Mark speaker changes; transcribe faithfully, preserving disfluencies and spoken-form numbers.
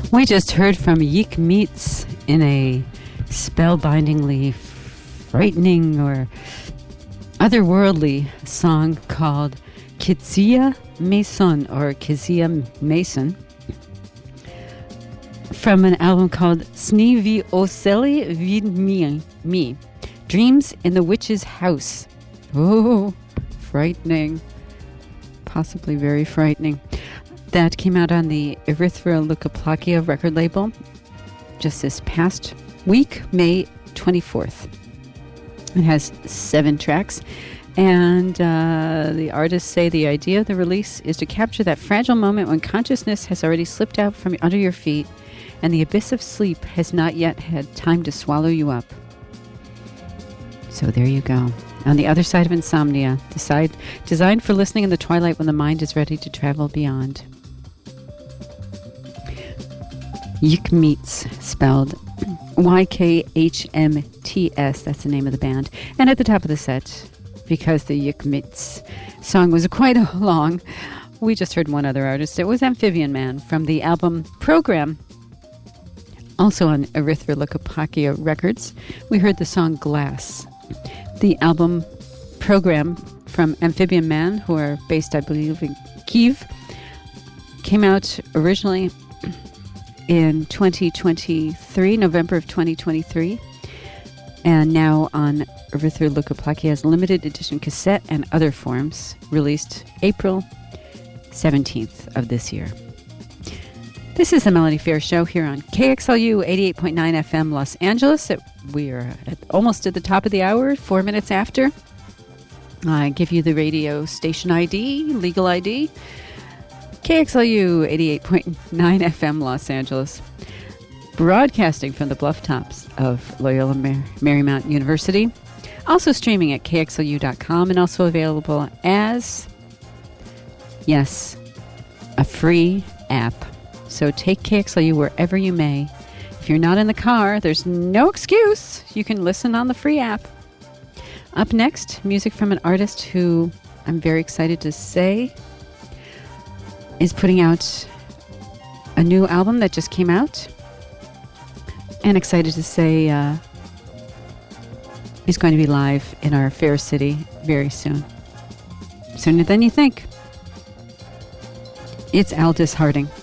Speaker 1: We just heard from Yeek Meets in a spellbindingly frightening or otherworldly song called Kizia Mason or Kizia Mason from an album called Sni vi Oseli vid mi, mi, Dreams in the Witch's House. Oh, frightening. Possibly very frightening. That came out on the Erythra Leukoplakia record label just this past week, May twenty-fourth. It has seven tracks, and uh, the artists say the idea of the release is to capture that fragile moment when consciousness has already slipped out from under your feet and the abyss of sleep has not yet had time to swallow you up. So there you go. On the other side of insomnia, decide, designed for listening in the twilight when the mind is ready to travel beyond. Yeek Meets, spelled Y K H M T S, that's the name of the band. And at the top of the set, because the Yeek Meets song was quite long, we just heard one other artist. It was Amphibian Man from the album Program, also on Erythra Leukoplakia Records. We heard the song Glass. The album Program from Amphibian Man, who are based, I believe, in Kyiv, came out originally in twenty twenty-three, November of twenty twenty-three, and now on Erythra Leukoplakia's limited edition cassette and other forms, released April seventeenth of this year. This is the Melody Fair Show here on K X L U eighty-eight point nine F M Los Angeles. We are at, almost at the top of the hour, four minutes after. I give you the radio station I D, legal I D. K X L U eighty-eight point nine F M Los Angeles, broadcasting from the bluff tops of Loyola Mar- Marymount University, also streaming at K X L U dot com and also available as, yes, a free app. So take K X L U wherever you may. If you're not in the car, there's no excuse. You can listen on the free app. Up next, music from an artist who I'm very excited to say is putting out a new album that just came out, and excited to say uh, he's going to be live in our fair city very soon. Sooner than you think. It's Aldous Harding.